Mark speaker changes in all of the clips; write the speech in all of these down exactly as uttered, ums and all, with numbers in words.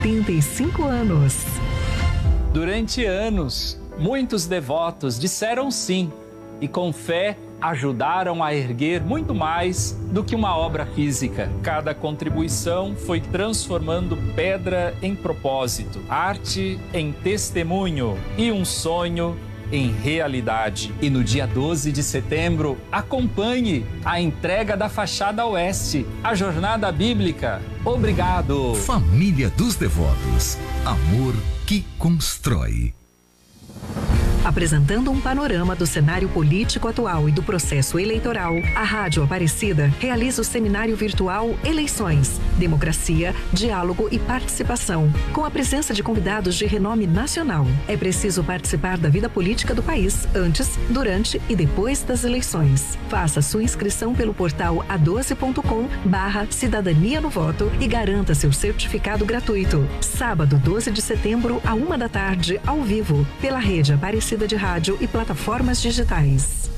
Speaker 1: oitenta e cinco anos.
Speaker 2: Durante anos, muitos devotos disseram sim e com fé ajudaram a erguer muito mais do que uma obra física. Cada contribuição foi transformando pedra em propósito, arte em testemunho e um sonho em realidade. E no dia doze de setembro, acompanhe a entrega da fachada oeste, a jornada bíblica. Obrigado.
Speaker 3: Família dos Devotos. Amor que constrói.
Speaker 1: Apresentando um panorama do cenário político atual e do processo eleitoral, a Rádio Aparecida realiza o seminário virtual Eleições, Democracia, Diálogo e Participação, com a presença de convidados de renome nacional. É preciso participar da vida política do país antes, durante e depois das eleições. Faça sua inscrição pelo portal a doze ponto com barra cidadania no voto e garanta seu certificado gratuito. Sábado, doze de setembro, à uma da tarde, ao vivo, pela Rede Aparecida de Rádio e plataformas digitais.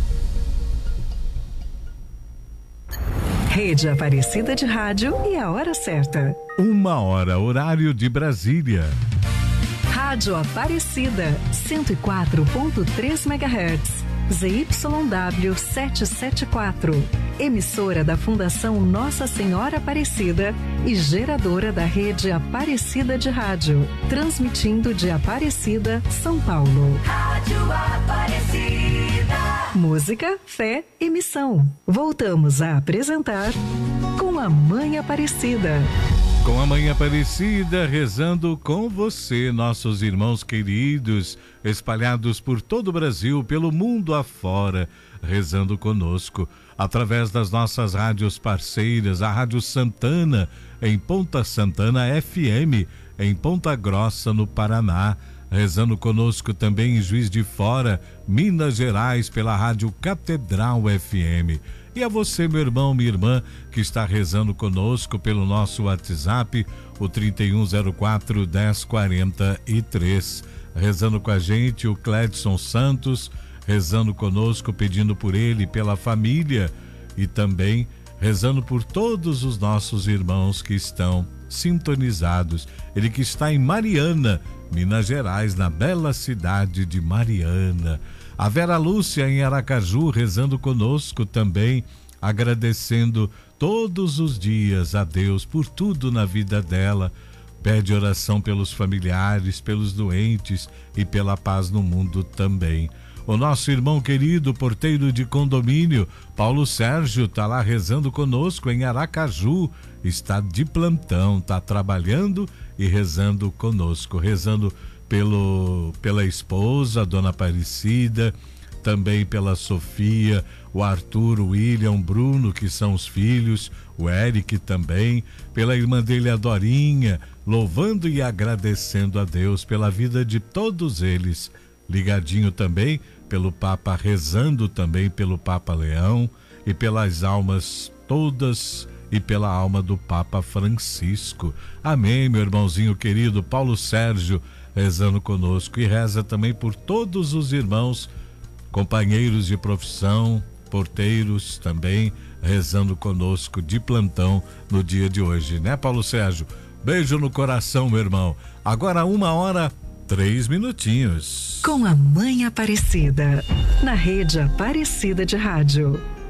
Speaker 1: Rede Aparecida de Rádio e a hora certa.
Speaker 4: Uma hora, horário de Brasília.
Speaker 1: Rádio Aparecida, cento e quatro ponto três megahertz. Z Y W setecentos e setenta e quatro, emissora da Fundação Nossa Senhora Aparecida e geradora da Rede Aparecida de Rádio, transmitindo de Aparecida, São Paulo.
Speaker 5: Rádio Aparecida.
Speaker 1: Música, fé e missão. Voltamos a apresentar Com a Mãe Aparecida.
Speaker 4: Com a Mãe Aparecida, rezando com você, nossos irmãos queridos, espalhados por todo o Brasil, pelo mundo afora, rezando conosco, através das nossas rádios parceiras, a Rádio Santana, em Ponta Santana F M, em Ponta Grossa, no Paraná, rezando conosco também em Juiz de Fora, Minas Gerais, pela Rádio Catedral F M. E a você, meu irmão, minha irmã, que está rezando conosco pelo nosso WhatsApp, o trinta e um zero quatro, dez quarenta e três. Rezando com a gente, o Cledson Santos, rezando conosco, pedindo por ele, pela família e também rezando por todos os nossos irmãos que estão sintonizados. Ele que está em Mariana, Minas Gerais, na bela cidade de Mariana. A Vera Lúcia em Aracaju rezando conosco também, agradecendo todos os dias a Deus por tudo na vida dela. Pede oração pelos familiares, pelos doentes e pela paz no mundo também. O nosso irmão querido, porteiro de condomínio, Paulo Sérgio, está lá rezando conosco em Aracaju. Está de plantão, está trabalhando e rezando conosco, rezando pelo, pela esposa, a dona Aparecida, também pela Sofia, o Arthur, o William, o Bruno, que são os filhos, o Eric também, pela irmã dele, a Dorinha, louvando e agradecendo a Deus pela vida de todos eles. Ligadinho também pelo Papa, rezando também pelo Papa Leão e pelas almas todas e pela alma do Papa Francisco. Amém, meu irmãozinho querido Paulo Sérgio, rezando conosco, e reza também por todos os irmãos, companheiros de profissão, porteiros também, rezando conosco de plantão no dia de hoje, né, Paulo Sérgio? Beijo no coração, meu irmão. Agora uma hora, três minutinhos.
Speaker 1: Com a Mãe Aparecida, na Rede Aparecida de Rádio.